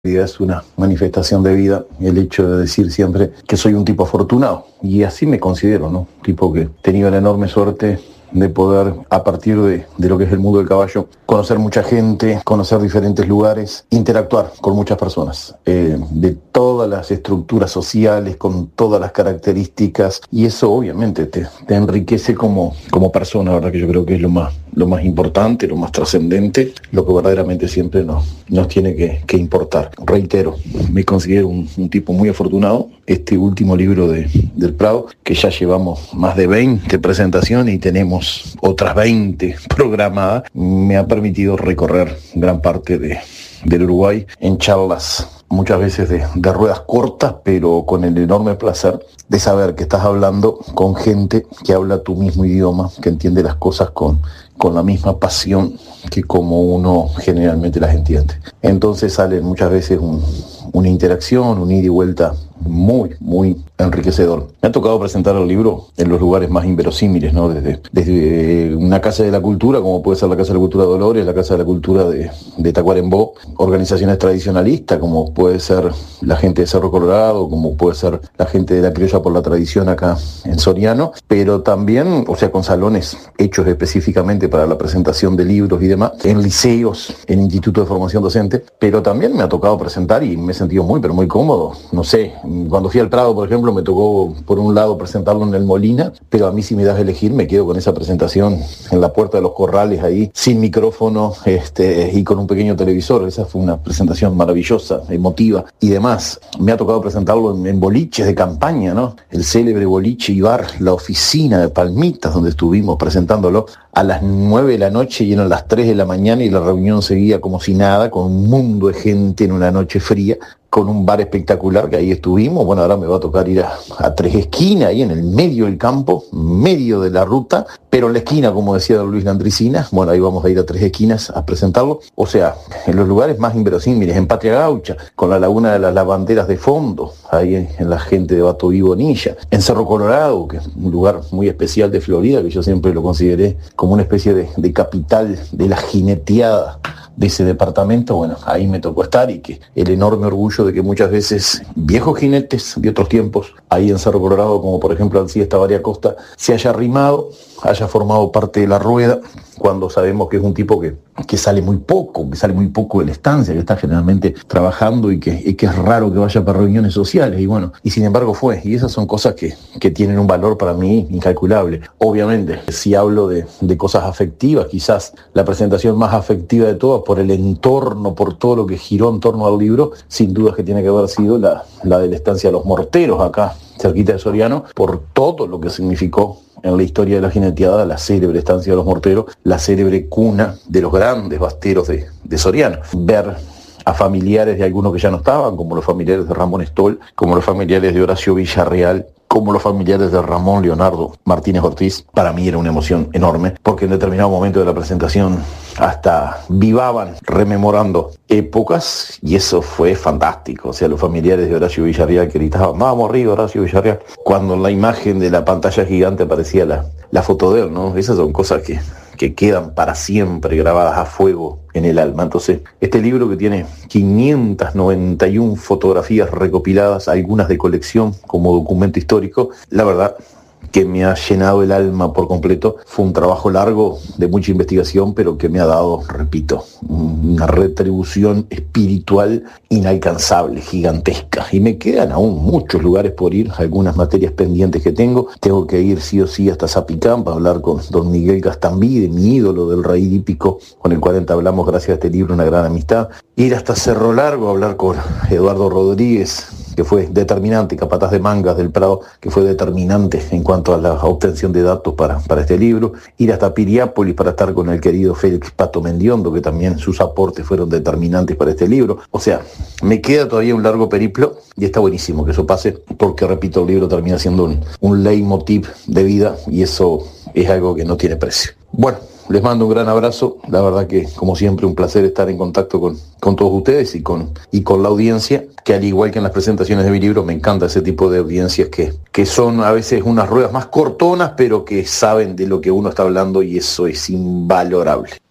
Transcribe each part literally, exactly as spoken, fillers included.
Es una manifestación de vida el hecho de decir siempre que soy un tipo afortunado, y así me considero, ¿no? Tipo que he tenido la enorme suerte de poder, a partir de, de lo que es el mundo del caballo, conocer mucha gente, conocer diferentes lugares, interactuar con muchas personas, eh, de todas las estructuras sociales, con todas las características, y eso obviamente te, te enriquece como, como persona, ¿verdad? Que yo creo que es lo más, lo más importante, lo más trascendente, lo que verdaderamente siempre nos, nos tiene que, que importar. Reitero, me considero un, un tipo muy afortunado. Este último libro de, del Prado, que ya llevamos más de veinte presentaciones y tenemos otras veinte programadas, me ha permitido recorrer gran parte de, del Uruguay en charlas, muchas veces de, de ruedas cortas, pero con el enorme placer de saber que estás hablando con gente que habla tu mismo idioma, que entiende las cosas con, con la misma pasión que como uno generalmente las entiende. Entonces sale muchas veces un, una interacción, un ida y vuelta muy, muy enriquecedor. Me ha tocado presentar el libro en los lugares más inverosímiles, ¿no? Desde, desde una casa de la cultura, como puede ser la Casa de la Cultura de Dolores, la Casa de la Cultura de, de Tacuarembó, organizaciones tradicionalistas, como puede ser la gente de Cerro Colorado, como puede ser la gente de la Criolla por la Tradición acá en Soriano, pero también, o sea, con salones hechos específicamente para la presentación de libros y demás, en liceos, en institutos de formación docente, pero también me ha tocado presentar y me he sentido muy, pero muy cómodo. No sé, cuando fui al Prado, por ejemplo, me tocó por un lado presentarlo en el Molina, pero a mí si me das a elegir me quedo con esa presentación en la Puerta de los Corrales ahí, sin micrófono este, y con un pequeño televisor. Esa fue una presentación maravillosa, emotiva y demás. Me ha tocado presentarlo en, en boliches de campaña, ¿no? El célebre boliche y bar La Oficina de Palmitas, donde estuvimos presentándolo a las nueve de la noche y eran las tres de la mañana y la reunión seguía como si nada, con un mundo de gente en una noche fría, con un bar espectacular que ahí estuvimos. Bueno, ahora me va a tocar ir a, a Tres Esquinas, ahí en el medio del campo, medio de la ruta, pero en la esquina, como decía don Luis Landricina. Bueno, ahí vamos a ir a Tres Esquinas a presentarlo. O sea, en los lugares más inverosímiles, en Patria Gaucha, con la Laguna de las Lavanderas de fondo, ahí en, en la gente de Batoví Bonilla, en Cerro Colorado, que es un lugar muy especial de Florida, que yo siempre lo consideré como una especie de, de capital de la jineteada de ese departamento. Bueno, ahí me tocó estar, y que el enorme orgullo de que muchas veces viejos jinetes de otros tiempos, ahí en Cerro Colorado, como por ejemplo Alcide Tabaré Costa, se haya arrimado, haya formado parte de la rueda, cuando sabemos que es un tipo que, que sale muy poco, que sale muy poco de la estancia, que está generalmente trabajando y que, y que es raro que vaya para reuniones sociales, y bueno, y sin embargo fue, y esas son cosas que, que tienen un valor para mí incalculable. Obviamente, si hablo de, de cosas afectivas, quizás la presentación más afectiva de todas, por el entorno, por todo lo que giró en torno al libro, sin duda que tiene que haber sido la, la de la estancia de los Morteros, acá, cerquita de Soriano, por todo lo que significó en la historia de la jineteada la célebre estancia de los Morteros, la célebre cuna de los grandes basteros de, de Soriano. Ver a familiares de algunos que ya no estaban, como los familiares de Ramón Stoll, como los familiares de Horacio Villarreal, como los familiares de Ramón Leonardo Martínez Ortiz, para mí era una emoción enorme, porque en determinado momento de la presentación hasta vivaban rememorando épocas, y eso fue fantástico. O sea, los familiares de Horacio Villarreal que gritaban: vamos arriba, Horacio Villarreal, cuando en la imagen de la pantalla gigante aparecía la, la foto de él, ¿no? Esas son cosas que, que quedan para siempre grabadas a fuego en el alma. Entonces, este libro, que tiene quinientas noventa y una fotografías recopiladas, algunas de colección como documento histórico, la verdad que me ha llenado el alma por completo. Fue un trabajo largo, de mucha investigación, pero que me ha dado, repito, una retribución espiritual inalcanzable, gigantesca. Y me quedan aún muchos lugares por ir, algunas materias pendientes que tengo. Tengo que ir sí o sí hasta Zapicán para hablar con don Miguel Gastambide, mi ídolo del raíz hípico, con el cual entablamos, gracias a este libro, una gran amistad. Ir hasta Cerro Largo a hablar con Eduardo Rodríguez, que fue determinante, capataz de mangas del Prado, que fue determinante en cuanto a la obtención de datos para, para este libro. Ir hasta Piriápolis para estar con el querido Félix Pato Mendiondo, que también sus aportes fueron determinantes para este libro. O sea, me queda todavía un largo periplo, y está buenísimo que eso pase, porque, repito, el libro termina siendo un, un leitmotiv de vida, y eso es algo que no tiene precio. Bueno, les mando un gran abrazo. La verdad que, como siempre, un placer estar en contacto con, con todos ustedes y con, y con la audiencia, que al igual que en las presentaciones de mi libro, me encanta ese tipo de audiencias que, que son a veces unas ruedas más cortonas, pero que saben de lo que uno está hablando, y eso es invalorable.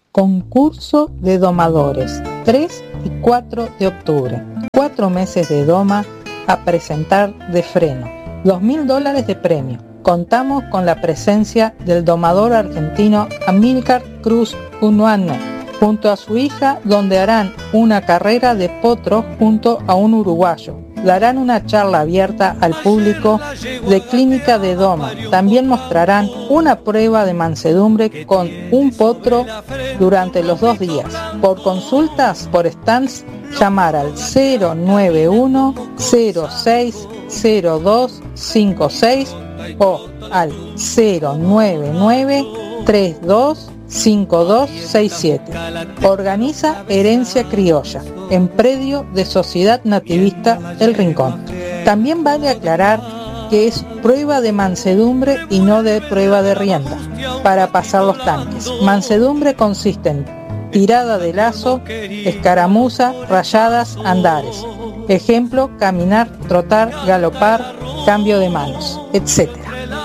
Concurso de domadores, tres y cuatro de octubre. Cuatro meses de doma a presentar de freno. Dos mil dólares de premio. Contamos con la presencia del domador argentino Amílcar Cruz Unanue, junto a su hija, donde harán una carrera de potros junto a un uruguayo. Darán una charla abierta al público de clínica de doma. También mostrarán una prueba de mansedumbre con un potro durante los dos días. Por consultas por stands, llamar al cero nueve uno cero seis cero dos cinco seis o al cero nueve nueve tres dos cinco dos seis siete. Organiza Herencia Criolla, en predio de Sociedad Nativista El Rincón. También vale aclarar que es prueba de mansedumbre y no de prueba de rienda para pasar los tanques. Mansedumbre consiste en tirada de lazo, escaramuza, rayadas, andares. Ejemplo, caminar, trotar, galopar, cambio de manos, etcétera.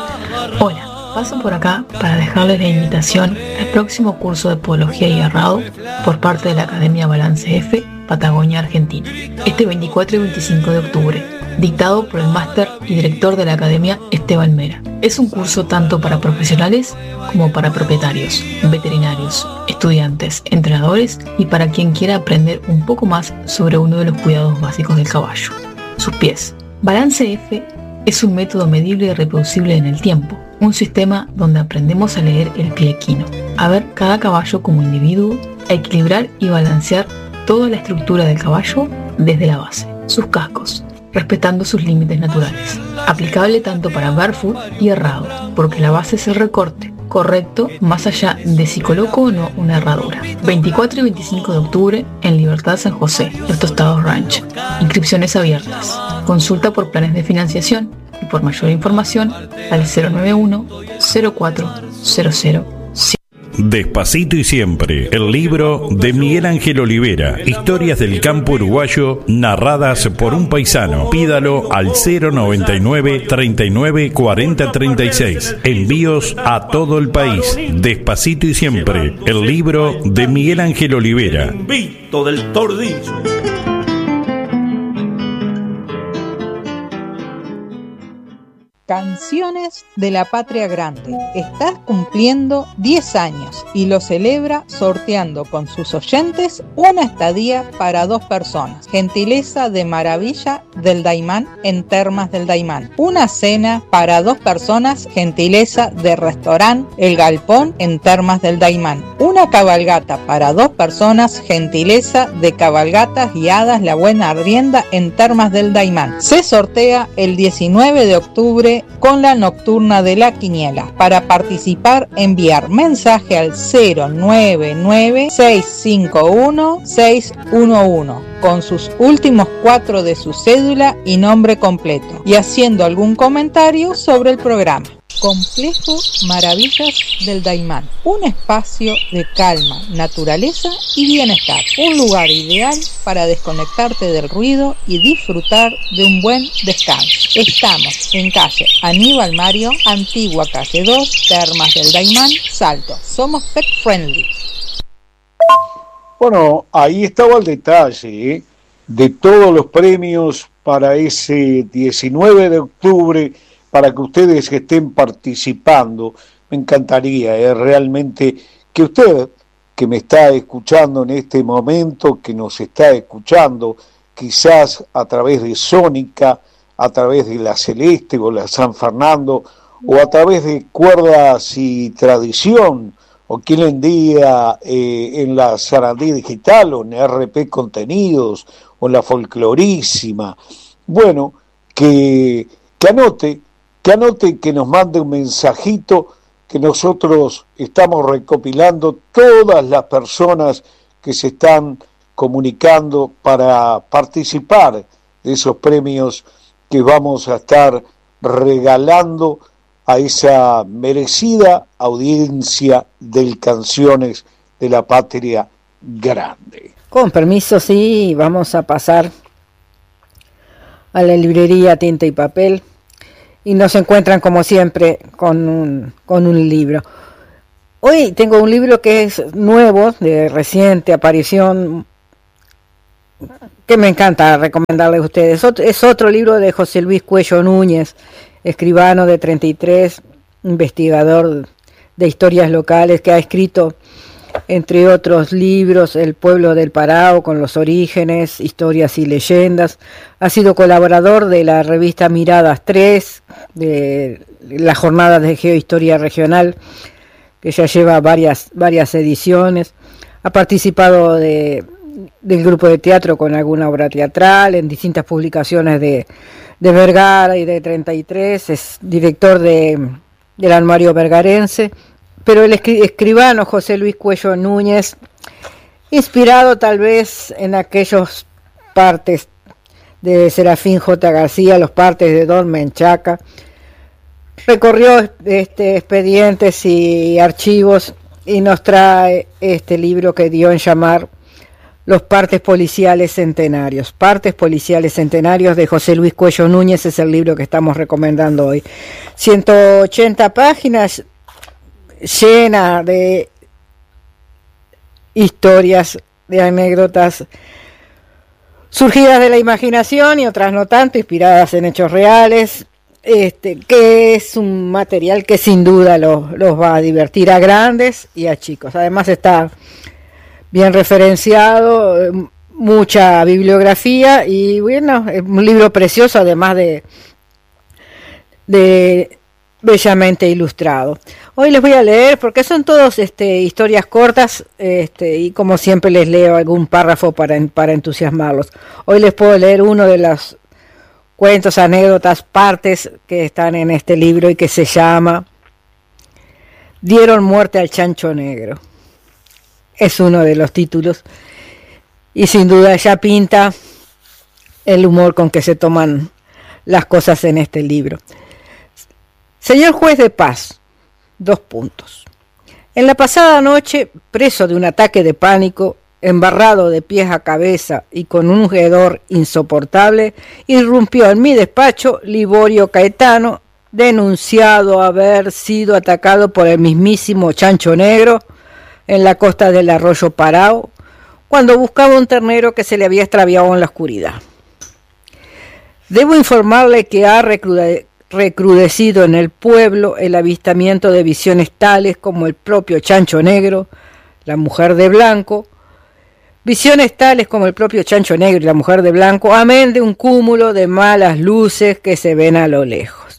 Hola. Paso por acá para dejarles la invitación al próximo curso de Podología y Errado por parte de la Academia Balance F, Patagonia, Argentina, este veinticuatro y veinticinco de octubre, dictado por el máster y director de la Academia, Esteban Mera. Es un curso tanto para profesionales como para propietarios, veterinarios, estudiantes, entrenadores y para quien quiera aprender un poco más sobre uno de los cuidados básicos del caballo, sus pies. Balance F es un método medible y reproducible en el tiempo. Un sistema donde aprendemos a leer el pie equino, a ver cada caballo como individuo, a equilibrar y balancear toda la estructura del caballo desde la base, sus cascos, respetando sus límites naturales. Aplicable tanto para barefoot y errado, porque la base es el recorte correcto más allá de si coloco o no una herradura. veinticuatro y veinticinco de octubre en Libertad San José, Los Tostados Ranch. Inscripciones abiertas. Consulta por planes de financiación y por mayor información al cero nueve uno cero cuatro cero cero. Despacito y siempre, el libro de Miguel Ángel Olivera, historias del campo uruguayo narradas por un paisano. Pídalo al cero noventa y nueve treinta y nueve cuarenta treinta y seis. Envíos a todo el país. Despacito y siempre, el libro de Miguel Ángel Olivera. Vito del Tordillo. Canciones de la Patria Grande. Estás cumpliendo diez años y lo celebra sorteando con sus oyentes una estadía para dos personas. Gentileza de Maravilla del Daimán en Termas del Daimán. Una cena para dos personas. Gentileza de Restaurant El Galpón en Termas del Daimán. Una cabalgata para dos personas. Gentileza de Cabalgatas Guiadas La Buena Arrienda en Termas del Daimán. Se sortea el diecinueve de octubre con la nocturna de la quiniela. Para participar, enviar mensaje al cero nueve nueve seis cinco uno seis uno uno con sus últimos cuatro de su cédula y nombre completo y haciendo algún comentario sobre el programa. Complejo Maravillas del Daimán, un espacio de calma, naturaleza y bienestar, un lugar ideal para desconectarte del ruido y disfrutar de un buen descanso. Estamos en calle Aníbal Mario, antigua calle dos, Termas del Daimán, Salto. Somos pet friendly. Bueno, ahí estaba el detalle, ¿eh? de todos los premios para ese diecinueve de octubre, para que ustedes estén participando. Me encantaría eh, realmente que usted, que me está escuchando en este momento, que nos está escuchando quizás a través de Sónica, a través de la Celeste o la San Fernando, o a través de Cuerdas y Tradición, o quien en día eh, en la Sarandí Digital, o en R P Contenidos, o en la Folclorísima. Bueno, que, que anote, que anote, que nos mande un mensajito, que nosotros estamos recopilando todas las personas que se están comunicando para participar de esos premios que vamos a estar regalando a esa merecida audiencia del Canciones de la Patria Grande. Con permiso, sí, vamos a pasar a la librería Tinta y Papel y nos encuentran como siempre con un, con un libro. hoy tengo un libro que es nuevo, de reciente aparición, que me encanta recomendarles a ustedes. Es otro libro de José Luis Cuello Núñez, escribano de treinta y tres, investigador de historias locales, que ha escrito, entre otros libros, El pueblo del Parao con los orígenes, historias y leyendas. Ha sido colaborador de la revista Miradas tres, de la jornada de geohistoria regional, que ya lleva varias, varias ediciones. Ha participado de, del grupo de teatro con alguna obra teatral, en distintas publicaciones de, de Vergara y de treinta y tres. Es director de, del Anuario Vergarense. Pero el escribano José Luis Cuello Núñez, inspirado tal vez en aquellos partes de Serafín J. García, los partes de Don Menchaca, recorrió este, expedientes y archivos y nos trae este libro que dio en llamar Los partes policiales centenarios. Partes policiales centenarios de José Luis Cuello Núñez es el libro que estamos recomendando hoy. ciento ochenta páginas, llena de historias, de anécdotas surgidas de la imaginación y otras no tanto, inspiradas en hechos reales, este, que es un material que sin duda los, los va a divertir a grandes y a chicos. Además está bien referenciado, mucha bibliografía y bueno, es un libro precioso, además de, de bellamente ilustrado. Hoy les voy a leer, porque son todos este, historias cortas, este, y como siempre les leo algún párrafo para, para entusiasmarlos. Hoy les puedo leer uno de los cuentos, anécdotas, partes que están en este libro y que se llama Dieron muerte al chancho negro. Es uno de los títulos y sin duda ya pinta el humor con que se toman las cosas en este libro. Señor juez de paz, dos puntos. En la pasada noche, preso de un ataque de pánico, embarrado de pies a cabeza y con un hedor insoportable, irrumpió en mi despacho Liborio Caetano, denunciado haber sido atacado por el mismísimo chancho negro en la costa del arroyo Parao, cuando buscaba un ternero que se le había extraviado en la oscuridad. Debo informarle que ha recrudecido recrudecido en el pueblo el avistamiento de visiones tales como el propio chancho negro, la mujer de blanco, visiones tales como el propio chancho negro y la mujer de blanco, amén de un cúmulo de malas luces que se ven a lo lejos.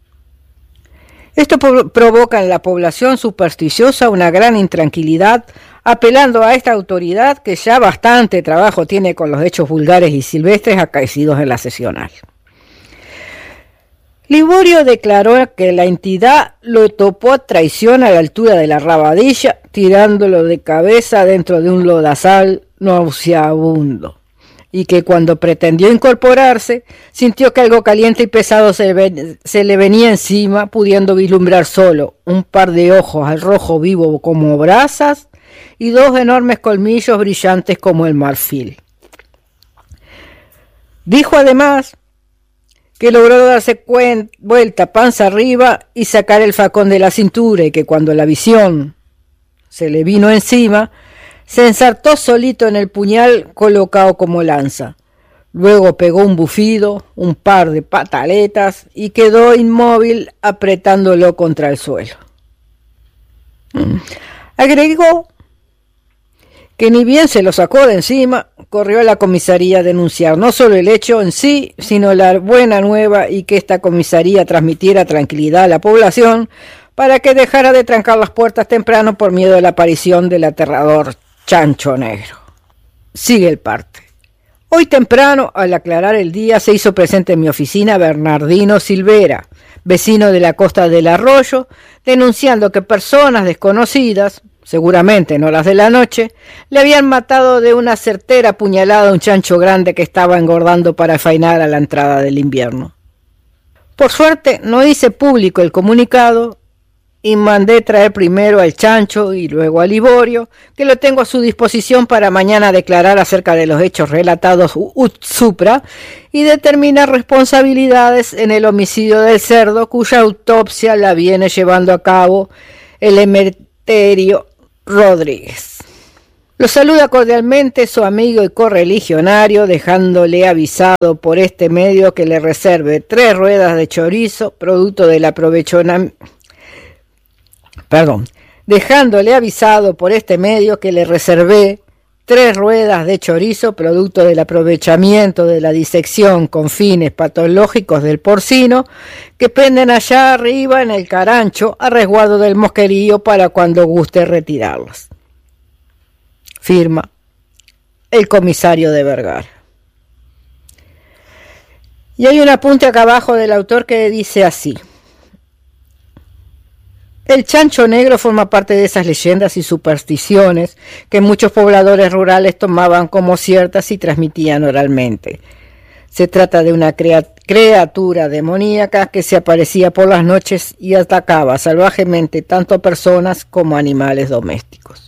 Esto provoca en la población supersticiosa una gran intranquilidad, apelando a esta autoridad que ya bastante trabajo tiene con los hechos vulgares y silvestres acaecidos en la sesional. Liborio declaró que la entidad lo topó a traición a la altura de la rabadilla, tirándolo de cabeza dentro de un lodazal nauseabundo, y que cuando pretendió incorporarse, sintió que algo caliente y pesado se, ven, se le venía encima, pudiendo vislumbrar solo un par de ojos al rojo vivo como brasas y dos enormes colmillos brillantes como el marfil. Dijo además que logró darse cuenta, vuelta panza arriba y sacar el facón de la cintura, y que cuando la visión se le vino encima, se ensartó solito en el puñal colocado como lanza. Luego pegó un bufido, un par de pataletas y quedó inmóvil apretándolo contra el suelo. Agregó que ni bien se lo sacó de encima, corrió a la comisaría a denunciar no solo el hecho en sí, sino la buena nueva, y que esta comisaría transmitiera tranquilidad a la población para que dejara de trancar las puertas temprano por miedo a la aparición del aterrador chancho negro. Sigue el parte. Hoy temprano, al aclarar el día, se hizo presente en mi oficina Bernardino Silvera, vecino de la costa del arroyo, denunciando que personas desconocidas, seguramente no las de la noche, le habían matado de una certera puñalada a un chancho grande que estaba engordando para faenar a la entrada del invierno. Por suerte no hice público el comunicado y mandé traer primero al chancho y luego a Liborio, que lo tengo a su disposición para mañana declarar acerca de los hechos relatados ut supra y determinar responsabilidades en el homicidio del cerdo, cuya autopsia la viene llevando a cabo el emer Eleuterio Rodríguez. Lo saluda cordialmente su amigo y correligionario, dejándole avisado por este medio que le reserve tres ruedas de chorizo, producto del aprovechamiento. Perdón, dejándole avisado por este medio que le reservé tres ruedas de chorizo, producto del aprovechamiento de la disección con fines patológicos del porcino, que penden allá arriba en el carancho, a resguardo del mosquerío para cuando guste retirarlos. Firma el comisario de Vergara. Y hay un apunte acá abajo del autor que dice así: el chancho negro forma parte de esas leyendas y supersticiones que muchos pobladores rurales tomaban como ciertas y transmitían oralmente. Se trata de una crea- criatura demoníaca que se aparecía por las noches y atacaba salvajemente tanto a personas como a animales domésticos.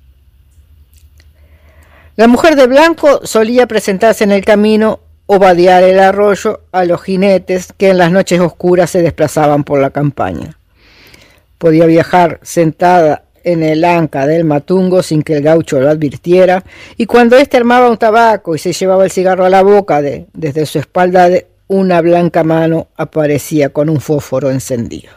La mujer de blanco solía presentarse en el camino o vadear el arroyo a los jinetes que en las noches oscuras se desplazaban por la campaña. Podía viajar sentada en el anca del matungo sin que el gaucho lo advirtiera, y cuando éste armaba un tabaco y se llevaba el cigarro a la boca, de, desde su espalda de una blanca mano aparecía con un fósforo encendido.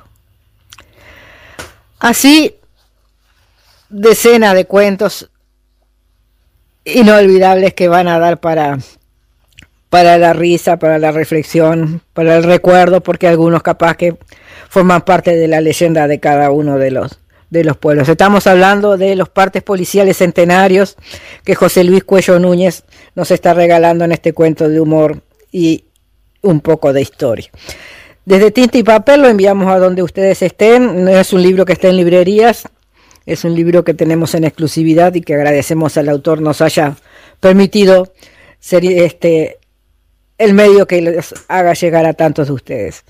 Así, decenas de cuentos inolvidables que van a dar para, para la risa, para la reflexión, para el recuerdo, porque algunos capaz que forman parte de la leyenda de cada uno de los, de los pueblos. Estamos hablando de los partes policiales centenarios que José Luis Cuello Núñez nos está regalando en este cuento de humor y un poco de historia. Desde Tinta y Papel lo enviamos a donde ustedes estén. No es un libro que esté en librerías, es un libro que tenemos en exclusividad y que agradecemos al autor nos haya permitido ser este el medio que les haga llegar a tantos de ustedes.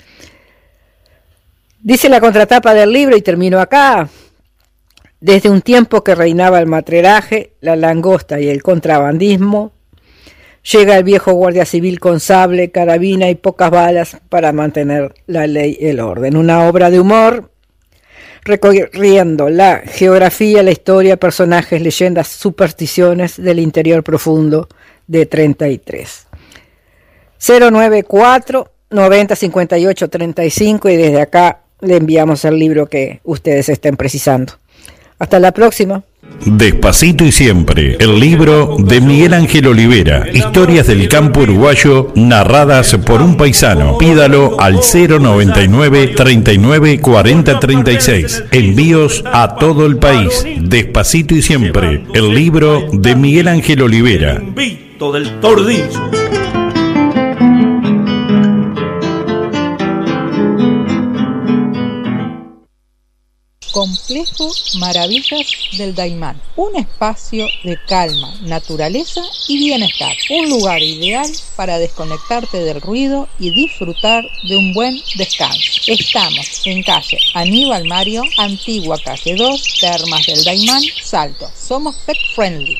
Dice la contratapa del libro, y termino acá: desde un tiempo que reinaba el matreraje, la langosta y el contrabandismo, llega el viejo guardia civil con sable, carabina y pocas balas para mantener la ley y el orden. Una obra de humor recorriendo la geografía, la historia, personajes, leyendas, supersticiones del interior profundo de treinta y tres. cero nueve cuatro noventa cincuenta y ocho treinta y cinco, y desde acá le enviamos el libro que ustedes estén precisando. Hasta la próxima. Despacito y siempre, el libro de Miguel Ángel Olivera, historias del campo uruguayo narradas por un paisano. Pídalo al cero noventa y nueve treinta y nueve cuarenta treinta y seis. Envíos a todo el país. Despacito y siempre, el libro de Miguel Ángel Olivera. Vito del Tordillo. Complejo Maravillas del Daymán, un espacio de calma, naturaleza y bienestar, un lugar ideal para desconectarte del ruido y disfrutar de un buen descanso. Estamos en calle Aníbal Mario, antigua calle dos, Termas del Daymán, Salto. Somos pet friendly.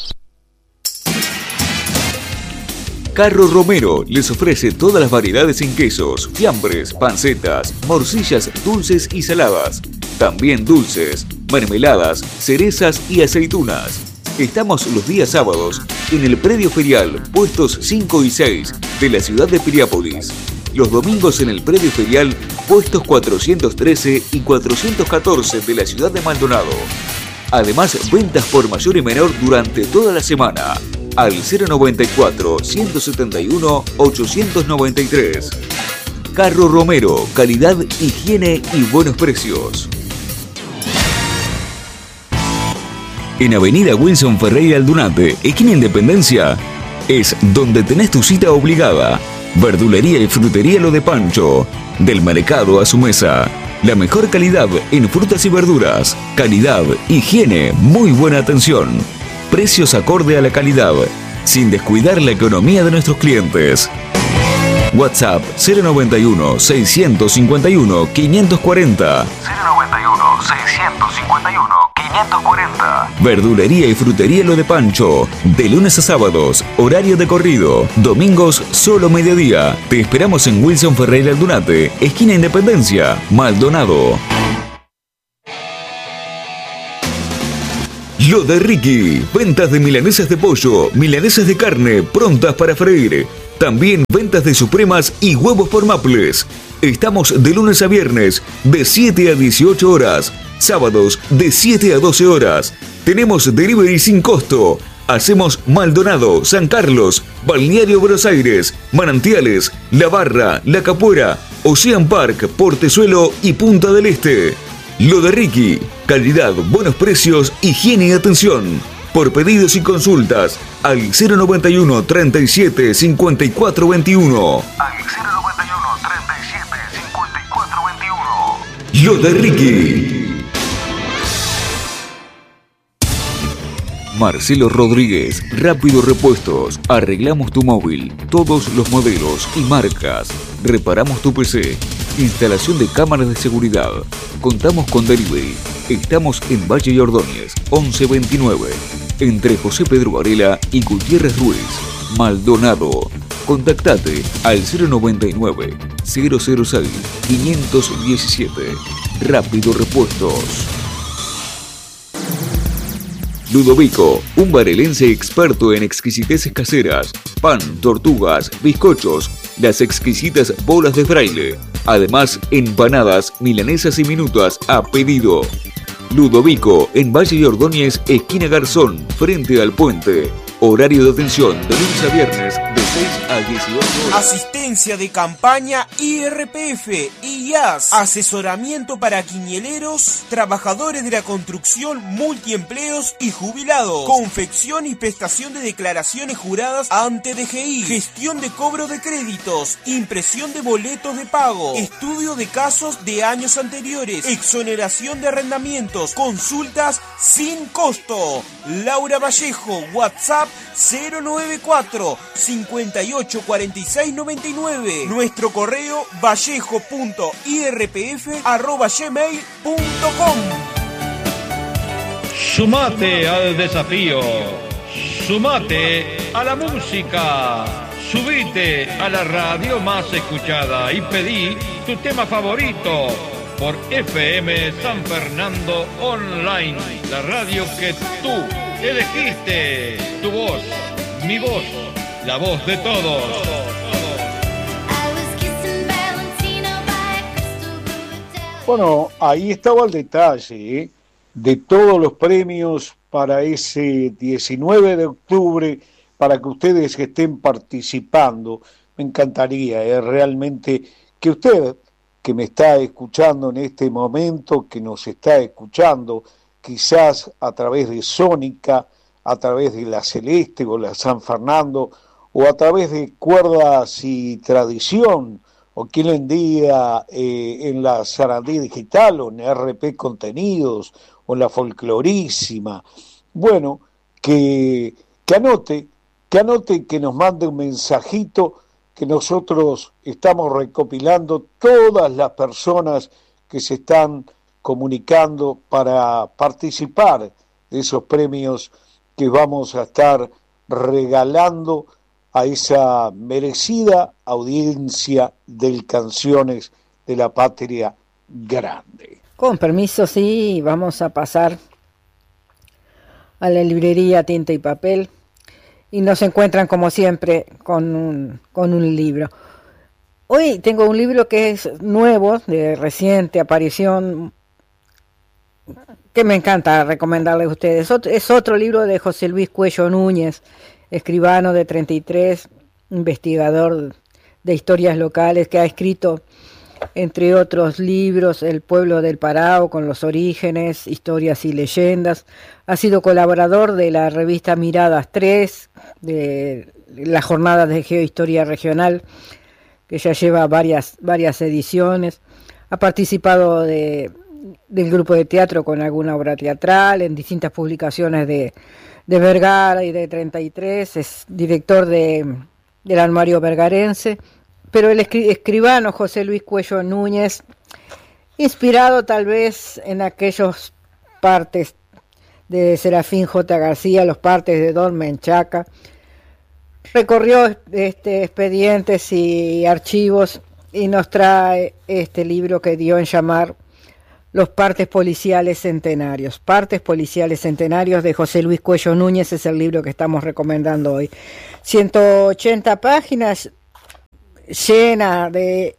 Carro Romero les ofrece todas las variedades en quesos, fiambres, pancetas, morcillas dulces y saladas. También dulces, mermeladas, cerezas y aceitunas. Estamos los días sábados en el predio ferial, puestos cinco y seis de la ciudad de Piriápolis. Los domingos en el predio ferial, puestos cuatrocientos trece y cuatrocientos catorce de la ciudad de Maldonado. Además, ventas por mayor y menor durante toda la semana. Al cero noventa y cuatro ciento setenta y uno ochocientos noventa y tres. Carro Romero, calidad, higiene y buenos precios. En Avenida Wilson Ferreira Aldunate, esquina Independencia, es donde tenés tu cita obligada. Verdulería y frutería Lo de Pancho. Del mercado a su mesa. La mejor calidad en frutas y verduras. Calidad, higiene, muy buena atención. Precios acorde a la calidad, sin descuidar la economía de nuestros clientes. WhatsApp cero noventa y uno seiscientos cincuenta y uno quinientos cuarenta. cero noventa y uno seiscientos cincuenta y uno quinientos cuarenta. Verdulería y frutería Lo de Pancho. De lunes a sábados, horario de corrido. Domingos, solo mediodía. Te esperamos en Wilson Ferreira Aldunate, esquina Independencia, Maldonado. Lo de Ricky, ventas de milanesas de pollo, milanesas de carne, prontas para freír. También ventas de supremas y huevos por Maples. Estamos de lunes a viernes, de siete a dieciocho horas. Sábados, de siete a doce horas. Tenemos delivery sin costo. Hacemos Maldonado, San Carlos, Balneario Buenos Aires, Manantiales, La Barra, La Capuera, Ocean Park, Portezuelo y Punta del Este. Lo de Ricky, calidad, buenos precios, higiene y atención. Por pedidos y consultas, al cero noventa y uno, treinta y siete, cincuenta y cuatro veintiuno. Al cero noventa y uno, treinta y siete, cincuenta y cuatro veintiuno. Lo de Ricky. Marcelo Rodríguez, Rápido Repuestos. Arreglamos tu móvil, todos los modelos y marcas. Reparamos tu P C. Instalación de cámaras de seguridad. Contamos con delivery. Estamos en Valle y Ordóñez, once veintinueve. Entre José Pedro Varela y Gutiérrez Ruiz. Maldonado. Contactate al cero noventa y nueve, cero cero seis, quinientos diecisiete. Rápido Repuestos. Ludovico, un varelense experto en exquisiteces caseras, pan, tortugas, bizcochos, las exquisitas bolas de fraile, además empanadas, milanesas y minutas a pedido. Ludovico, en Valle y Ordóñez, esquina Garzón, frente al puente. Horario de atención de lunes a viernes de seis a dieciocho horas. Asistencia de campaña I R P F, I A S, asesoramiento para quinieleros, trabajadores de la construcción, multiempleos y jubilados, confección y prestación de declaraciones juradas ante D G I, gestión de cobro de créditos, impresión de boletos de pago, estudio de casos de años anteriores, exoneración de arrendamientos, consultas sin costo. Laura Vallejo, WhatsApp cero noventa y cuatro, cincuenta y ocho, cuarenta y seis, noventa y nueve. Nuestro correo vallejo punto i r p f arroba gmail punto com. Sumate al desafío, sumate a la música, subite a la radio más escuchada y pedí tu tema favorito por F M San Fernando Online, la radio que tú elegiste, tu voz, mi voz, la voz de todos. Bueno, ahí estaba el detalle, ¿eh? de todos los premios para ese diecinueve de octubre, para que ustedes estén participando. Me encantaría ¿eh? realmente que usted, que me está escuchando en este momento, que nos está escuchando, quizás a través de Sónica, a través de la Celeste o la San Fernando, o a través de Cuerdas y Tradición, o quien en día eh, en la Sarandí Digital, o en R P Contenidos, o en la Folclorísima. Bueno, que, que anote, que anote, que nos mande un mensajito, que nosotros estamos recopilando todas las personas que se están comunicando para participar de esos premios que vamos a estar regalando a esa merecida audiencia del Canciones de la Patria Grande. Con permiso, sí, vamos a pasar a la librería Tinta y Papel y nos encuentran como siempre con un, con un libro. Hoy tengo un libro que es nuevo, de reciente aparición, que me encanta recomendarle a ustedes. Es otro libro de José Luis Cuello Núñez, escribano de treinta y tres, investigador de historias locales, que ha escrito, entre otros libros, El pueblo del Parao con los orígenes, historias y leyendas. Ha sido colaborador de la revista Miradas tres, de la jornada de Geohistoria Regional, que ya lleva varias, varias ediciones. Ha participado de, del grupo de teatro con alguna obra teatral, en distintas publicaciones de, de Vergara y de treinta y tres. Es director de, del Anuario Vergarense. Pero el escribano José Luis Cuello Núñez, inspirado tal vez en aquellos partes de Serafín J. García, los partes de Don Menchaca, recorrió este, expedientes y archivos y nos trae este libro que dio en llamar Los partes policiales centenarios. Partes policiales centenarios de José Luis Cuello Núñez es el libro que estamos recomendando hoy. ciento ochenta páginas llena de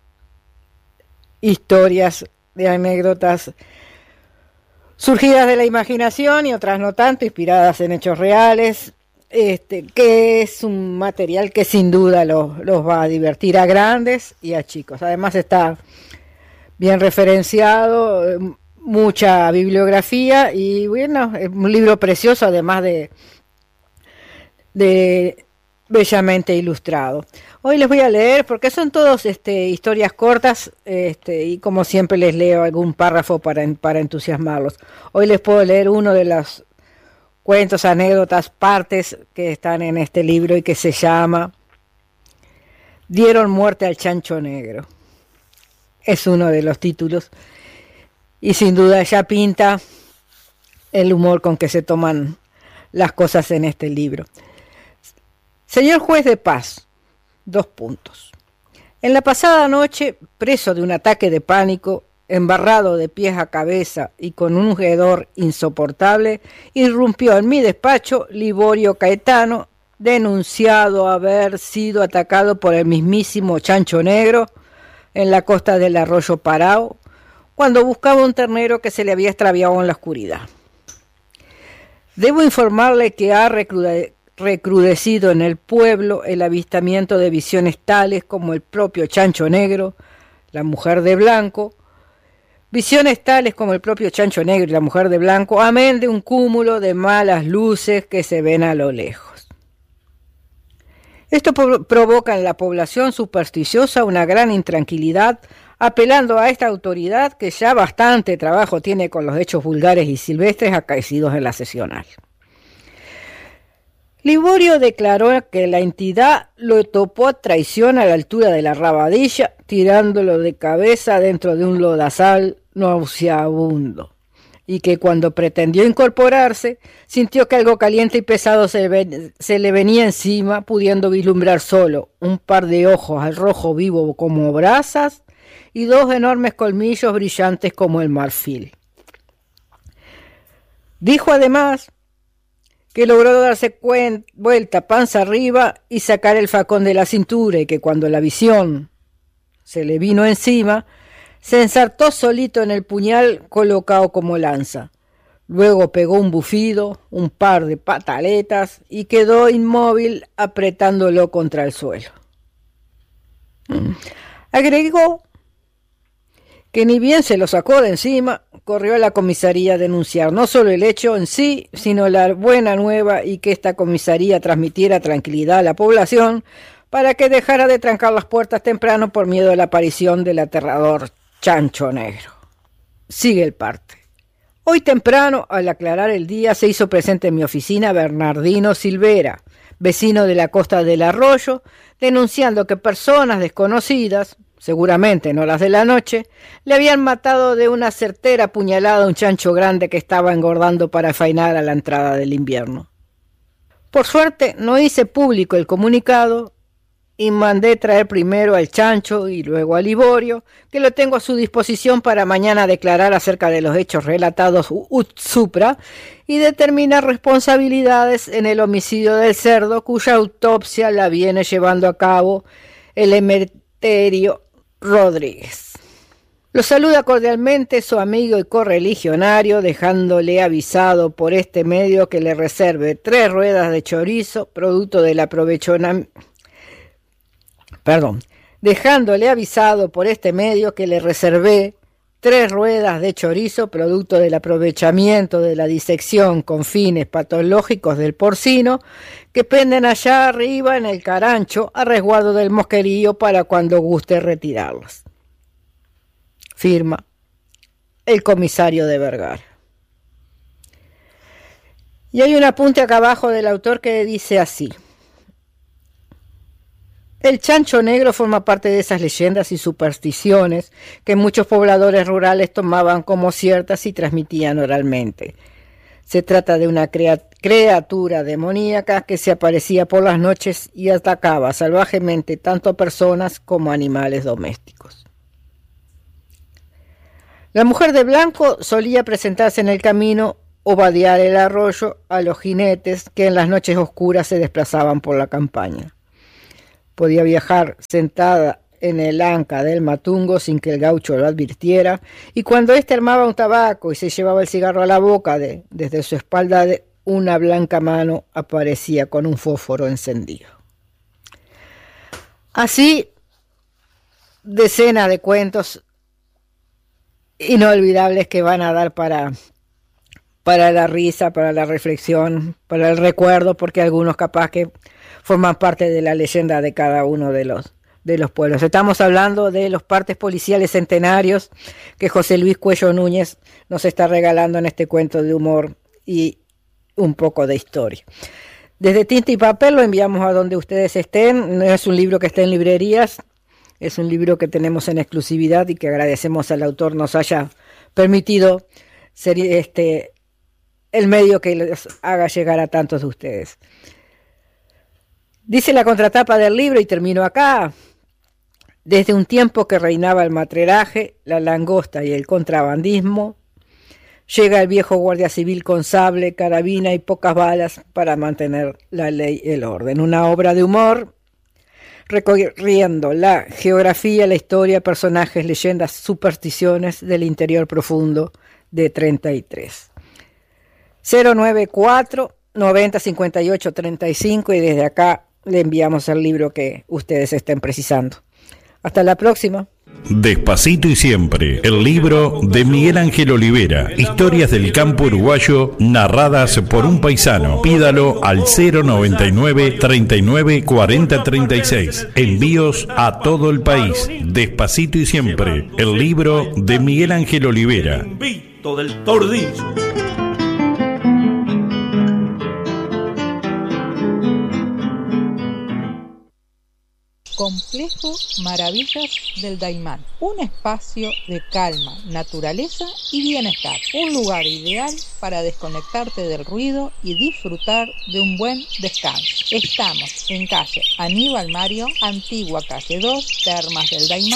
historias, de anécdotas surgidas de la imaginación y otras no tanto, inspiradas en hechos reales, este, que es un material que sin duda los, los va a divertir a grandes y a chicos. Además está bien referenciado, mucha bibliografía y bueno, es un libro precioso, además de, de bellamente ilustrado. Hoy les voy a leer, porque son todos este, historias cortas, este, y como siempre les leo algún párrafo para, para entusiasmarlos. Hoy les puedo leer uno de los cuentos, anécdotas, partes que están en este libro y que se llama Dieron muerte al chancho negro. Es uno de los títulos y sin duda ya pinta el humor con que se toman las cosas en este libro. Señor juez de paz, dos puntos. En la pasada noche, preso de un ataque de pánico, embarrado de pies a cabeza y con un hedor insoportable, irrumpió en mi despacho Liborio Caetano, denunciado haber sido atacado por el mismísimo chancho negro en la costa del arroyo Parao, cuando buscaba un ternero que se le había extraviado en la oscuridad. Debo informarle que ha recrude- recrudecido en el pueblo el avistamiento de visiones tales como el propio chancho negro, la mujer de blanco, visiones tales como el propio chancho negro y la mujer de blanco, amén de un cúmulo de malas luces que se ven a lo lejos. Esto provoca en la población supersticiosa una gran intranquilidad, apelando a esta autoridad que ya bastante trabajo tiene con los hechos vulgares y silvestres acaecidos en la sesional. Liborio declaró que la entidad lo topó a traición a la altura de la rabadilla, tirándolo de cabeza dentro de un lodazal nauseabundo, y que cuando pretendió incorporarse, sintió que algo caliente y pesado se, ven, se le venía encima, pudiendo vislumbrar solo un par de ojos al rojo vivo como brasas y dos enormes colmillos brillantes como el marfil. Dijo además que logró darse cuenta, vuelta panza arriba y sacar el facón de la cintura, y que cuando la visión se le vino encima, se ensartó solito en el puñal colocado como lanza. Luego pegó un bufido, un par de pataletas y quedó inmóvil apretándolo contra el suelo. Agregó que ni bien se lo sacó de encima, corrió a la comisaría a denunciar no solo el hecho en sí, sino la buena nueva, y que esta comisaría transmitiera tranquilidad a la población para que dejara de trancar las puertas temprano por miedo a la aparición del aterrador chancho negro. Sigue el parte. Hoy temprano, al aclarar el día, se hizo presente en mi oficina Bernardino Silvera, vecino de la costa del arroyo, denunciando que personas desconocidas, seguramente no las de la noche, le habían matado de una certera puñalada a un chancho grande que estaba engordando para faenar a la entrada del invierno. Por suerte no hice público el comunicado y mandé traer primero al chancho y luego a Liborio, que lo tengo a su disposición para mañana declarar acerca de los hechos relatados ut supra y determinar responsabilidades en el homicidio del cerdo, cuya autopsia la viene llevando a cabo el Emeterio Rodríguez. Lo saluda cordialmente su amigo y correligionario, dejándole avisado por este medio que le reserve tres ruedas de chorizo, producto del aprovechamiento Perdón, dejándole avisado por este medio que le reservé tres ruedas de chorizo, producto del aprovechamiento de la disección con fines patológicos del porcino, que penden allá arriba en el carancho a resguardo del mosquerío para cuando guste retirarlos. Firma el comisario de Vergara. Y hay un apunte acá abajo del autor que dice así: el chancho negro forma parte de esas leyendas y supersticiones que muchos pobladores rurales tomaban como ciertas y transmitían oralmente. Se trata de una criatura demoníaca que se aparecía por las noches y atacaba salvajemente tanto a personas como a animales domésticos. La mujer de blanco solía presentarse en el camino o vadear el arroyo a los jinetes que en las noches oscuras se desplazaban por la campaña. Podía viajar sentada en el anca del matungo sin que el gaucho lo advirtiera, y cuando éste armaba un tabaco y se llevaba el cigarro a la boca, de, desde su espalda de una blanca mano aparecía con un fósforo encendido. Así, decenas de cuentos inolvidables que van a dar para, para la risa, para la reflexión, para el recuerdo, porque algunos capaz que forman parte de la leyenda de cada uno de los, de los pueblos. Estamos hablando de los partes policiales centenarios que José Luis Cuello Núñez nos está regalando en este cuento de humor y un poco de historia. Desde Tinta y Papel lo enviamos a donde ustedes estén. No es un libro que esté en librerías, es un libro que tenemos en exclusividad y que agradecemos al autor nos haya permitido ser este el medio que les haga llegar a tantos de ustedes. Dice la contratapa del libro, y termino acá: desde un tiempo que reinaba el matreraje, la langosta y el contrabandismo, llega el viejo guardia civil con sable, carabina y pocas balas para mantener la ley y el orden. Una obra de humor recorriendo la geografía, la historia, personajes, leyendas, supersticiones del interior profundo de treinta y tres. cero nueve cuatro, noventa, cincuenta y ocho, treinta y cinco, y desde acá le enviamos el libro que ustedes estén precisando. Hasta la próxima. Despacito y siempre, el libro de Miguel Ángel Olivera, historias del campo uruguayo narradas por un paisano. Pídalo al cero noventa y nueve, treinta y nueve, cuarenta, treinta y seis. Envíos a todo el país. Despacito y siempre, el libro de Miguel Ángel Olivera. Del tordillo. Complejo Maravillas del Daymán, un espacio de calma, naturaleza y bienestar, un lugar ideal para desconectarte del ruido y disfrutar de un buen descanso. Estamos en calle Aníbal Mario, antigua calle dos, Termas del Daymán.